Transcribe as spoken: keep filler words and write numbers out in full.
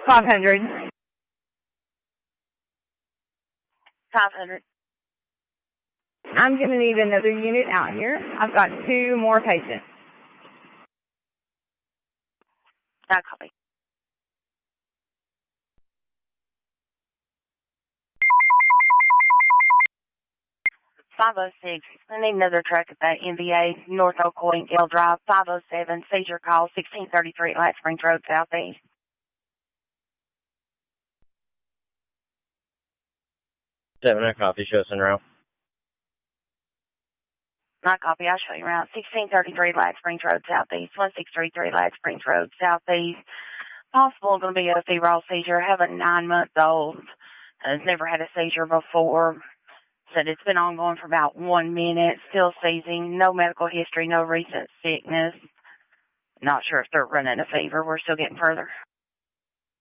five hundred. five hundred. I'm going to need another unit out here. I've got two more patients. I copy. five oh six. I need another truck at that N B A, North Oakwood, Gale Drive, five oh seven, seizure call, sixteen thirty-three, Light Springs Road, Southeast. seven, I copy, show us en route. I copy, I'll show you around. sixteen thirty-three, Light Springs Road, Southeast, one six three three, Light Springs Road, Southeast. Possible going to be a febrile seizure, have a nine-month-old, has never had a seizure before. Said it's been ongoing for about one minute, still seizing, no medical history, no recent sickness. Not sure if they're running a fever. We're still getting further.